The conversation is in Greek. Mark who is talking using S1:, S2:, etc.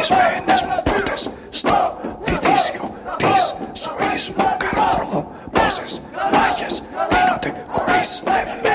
S1: κλεισμένες μου πόρτες στο βυθίσιο της ζωής μου καρόδρομο. Πόσες μάχες δίνονται χωρίς νεμ.